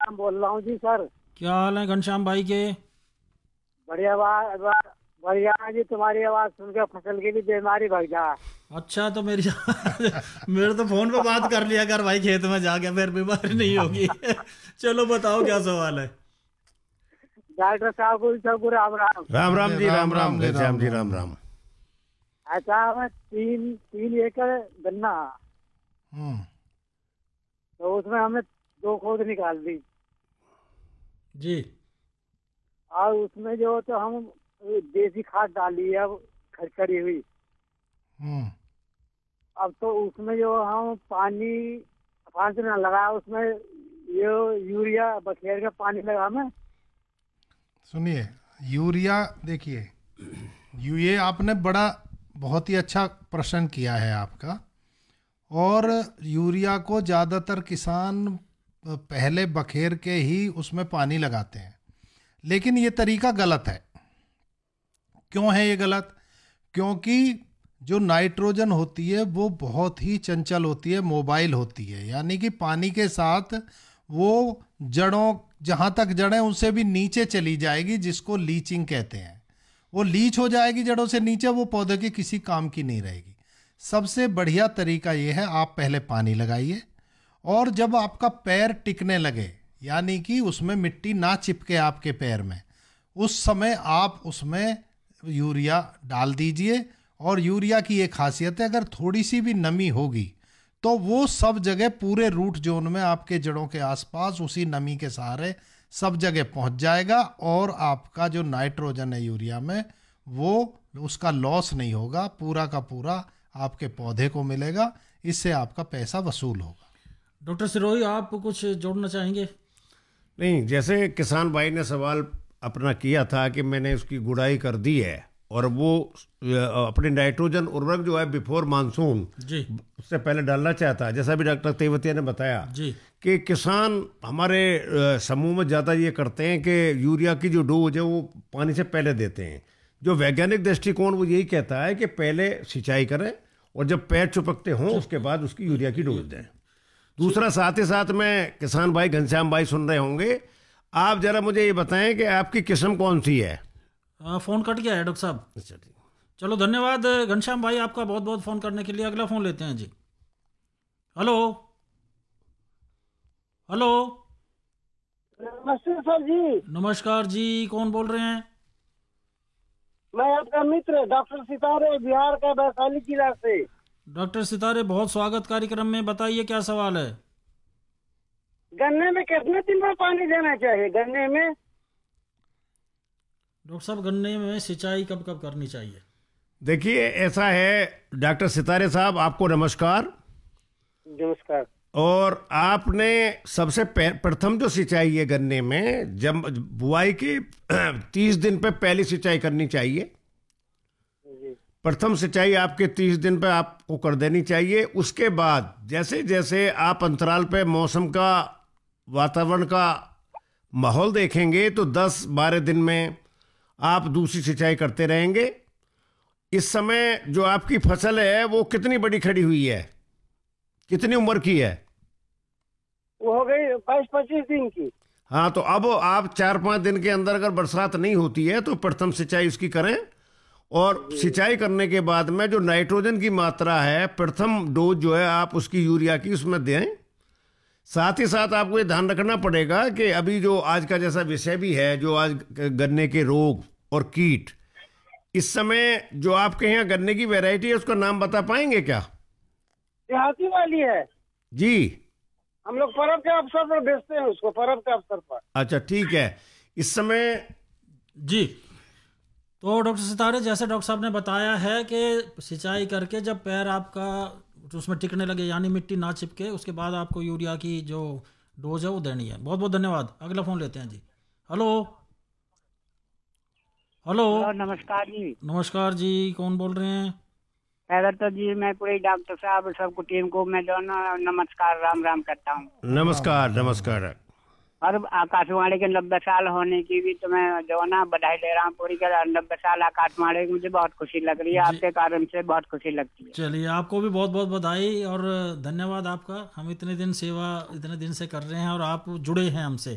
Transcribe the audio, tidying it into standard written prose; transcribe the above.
घनश्याम बोल रहा हूँ जी सर। क्या हाल है घनश्याम भाई के? बढ़िया बढ़िया है जी, तुम्हारी आवाज सुन के फसल की भी बीमारी भाग जा। अच्छा तो मेरी मेरे तो फोन पे बात कर लिया कर भाई, खेत में जाके फिर बीमारी नहीं होगी। चलो बताओ क्या सवाल है। डॉक्टर साहब को सबको राम राम। राम राम अरे जी, राम राम राम जी, घनश्याम राम जी, राम राम राम। राम। ऐसा हमें तीन तीन एकड़ गन्ना, हम्म। तो उसमें हमने 2 खोद निकाल दी। जी। और उसमें जो तो हम देसी खाद डाली है अब खड़खड़ी हुई। हम्म। अब तो उसमें जो हम पानी 5 दिन लगा उसमें ये यूरिया बखेर का पानी लगा में। सुनिए, यूरिया देखिए, ये आपने बड़ा बहुत ही अच्छा प्रश्न किया है आपका। और यूरिया को ज़्यादातर किसान पहले बखेर के ही उसमें पानी लगाते हैं, लेकिन ये तरीका गलत है। क्यों है ये गलत? क्योंकि जो नाइट्रोजन होती है वो बहुत ही चंचल होती है, मोबाइल होती है, यानी कि पानी के साथ वो जड़ों, जहाँ तक जड़ें उनसे भी नीचे चली जाएगी, जिसको लीचिंग कहते हैं। वो लीच हो जाएगी जड़ों से नीचे, वो पौधे के किसी काम की नहीं रहेगी। सबसे बढ़िया तरीका ये है, आप पहले पानी लगाइए और जब आपका पैर टिकने लगे, यानी कि उसमें मिट्टी ना चिपके आपके पैर में, उस समय आप उसमें यूरिया डाल दीजिए। और यूरिया की एक खासियत है, अगर थोड़ी सी भी नमी होगी तो वो सब जगह पूरे रूट जोन में आपके जड़ों के आसपास उसी नमी के सहारे सब जगह पहुंच जाएगा और आपका जो नाइट्रोजन है यूरिया में वो उसका लॉस नहीं होगा, पूरा का पूरा आपके पौधे को मिलेगा। इससे आपका पैसा वसूल होगा। डॉक्टर सिरोही आप कुछ जोड़ना चाहेंगे? नहीं, जैसे किसान भाई ने सवाल अपना किया था कि मैंने उसकी गुड़ाई कर दी है और वो अपने नाइट्रोजन उर्वरक जो है बिफोर मानसून जी उससे पहले डालना चाहता है, जैसा भी डॉक्टर तेवतिया ने बताया जी कि किसान हमारे समूह में ज़्यादा ये करते हैं कि यूरिया की जो डोज है वो पानी से पहले देते हैं। जो वैज्ञानिक दृष्टिकोण वो यही कहता है कि पहले सिंचाई करें और जब पैर चुपकते हों उसके बाद उसकी यूरिया की डोज दें। दूसरा, साथ ही साथ में किसान भाई घनश्याम भाई सुन रहे होंगे, आप जरा मुझे ये बताएं कि आपकी किस्म कौन सी है। फोन कट गया है डॉक्टर साहब। अच्छा, ठीक। चलो धन्यवाद घनश्याम भाई आपका बहुत बहुत फ़ोन करने के लिए। अगला फ़ोन लेते हैं जी। Hello hello. नमस्ते सर जी। नमस्कार जी, कौन बोल रहे हैं? मैं आपका मित्र डॉक्टर सितारे, बिहार का वैशाली जिला से। डॉक्टर सितारे, बहुत स्वागत कार्यक्रम में। बताइए क्या सवाल है। गन्ने में कितने दिन में पानी देना चाहिए? गन्ने में डॉक्टर साहब, गन्ने में सिंचाई कब कब करनी चाहिए? देखिए, ऐसा है डॉक्टर सितारे साहब, आपको नमस्कार। नमस्कार। और आपने सबसे प्रथम जो सिंचाई है गन्ने में, जब बुआई के 30 दिन पे पहली सिंचाई करनी चाहिए। प्रथम सिंचाई आपके 30 दिन पे आपको कर देनी चाहिए। उसके बाद जैसे जैसे आप अंतराल पे मौसम का, वातावरण का माहौल देखेंगे तो 10-12 दिन में आप दूसरी सिंचाई करते रहेंगे। इस समय जो आपकी फसल है वो कितनी बड़ी खड़ी हुई है, कितनी उम्र की है? वो हो गई 22-25 दिन की। हाँ, तो अब आप 4-5 दिन के अंदर अगर बरसात नहीं होती है तो प्रथम सिंचाई उसकी करें। और सिंचाई करने के बाद में जो नाइट्रोजन की मात्रा है, प्रथम डोज जो है आप उसकी यूरिया की उसमें दें। साथ ही साथ आपको ये ध्यान रखना पड़ेगा कि अभी जो आज का जैसा विषय भी है, जो आज गन्ने के रोग और कीट, इस समय जो आपके यहाँ गन्ने की वैरायटी है उसका नाम बता पाएंगे क्या? देहाती वाली है जी। हम लोग पर्व के अवसर पर बेचते हैं उसको, पर्व के अवसर पर। अच्छा, ठीक है। इस समय जी, तो डॉक्टर सितारे, जैसे डॉक्टर साहब ने बताया है कि सिंचाई करके जब पैर आपका उसमें टिकने लगे, यानी मिट्टी ना चिपके, उसके बाद आपको यूरिया की जो डोज है वो देनी है। बहुत बहुत धन्यवाद। अगला फ़ोन लेते हैं जी। Hello hello. नमस्कार जी। नमस्कार जी, कौन बोल रहे हैं? पहले तो जी मैं पूरे डॉक्टर साहब सबको टीम को मैं जो ना नमस्कार राम राम करता हूँ। नमस्कार नमस्कार। और आकाशवाणी के 90 साल होने की भी तो मैं जो ना बधाई दे रहा हूँ पूरी कर। 90 साल आकाशवाणी की मुझे बहुत खुशी लग रही है, आपके कारण से बहुत खुशी लगती है। चलिए, आपको भी बहुत बहुत बधाई और धन्यवाद आपका। हम इतने दिन सेवा इतने दिन से कर रहे हैं और आप जुड़े हैं हमसे।